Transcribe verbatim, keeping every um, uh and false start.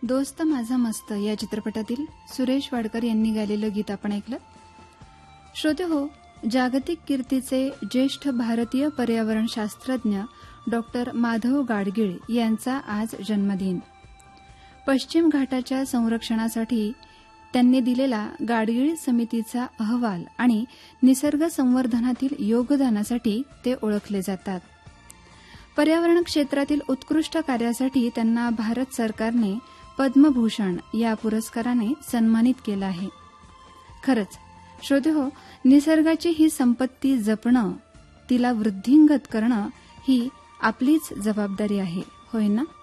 दोस्त माझा मस्त या चित्रपटातील सुरेश वाडकर यांनी गायलेलं गीत आपण ऐकलं. श्रोते हो, जागतिक कीर्तीचे ज्येष्ठ भारतीय पर्यावरण शास्त्रज्ञ डॉक्टर माधव गाडगीळ यांचा आज जन्मदिन. पश्चिम घाटाच्या संरक्षणासाठी त्यांनी दिलेला गाडगीळ समितीचा अहवाल आणि निसर्ग संवर्धनातील योगदानासाठी ते ओळखले जातात. पर्यावरण क्षेत्रातील उत्कृष्ट कार्यासाठी त्यांना भारत सरकारने पद्मभूषण या पुरस्काराने सन्मानित केलं आहे. खरंच श्रोते हो, निसर्गाची ही संपत्ती जपणं, तिला वृद्धिंगत करणं ही आपलीच जबाबदारी आहे, होय ना?